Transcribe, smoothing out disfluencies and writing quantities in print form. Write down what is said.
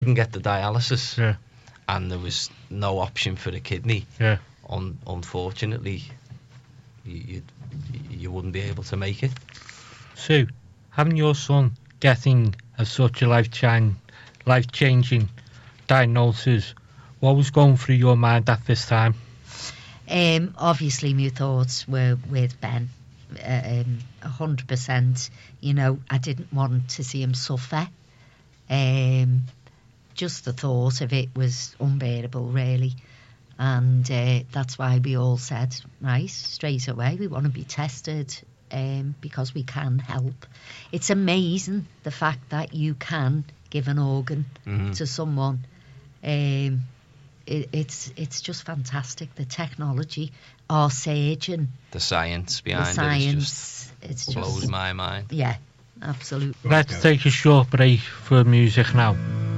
couldn't get the dialysis, Yeah. and there was no option for the kidney. Yeah. Unfortunately, you wouldn't be able to make it. Sue, having your son getting such a life-changing diagnosis, what was going through your mind at this time? Obviously, my thoughts were with Ben, 100%. You know, I didn't want to see him suffer. Just the thought of it was unbearable, really. And that's why we all said, right, straight away, we want to be tested because we can help. It's amazing the fact that you can give an organ to someone. It's just fantastic. The technology, our surgeon, the science behind it just blows my mind. Yeah, absolutely. Let's take a short break for music now.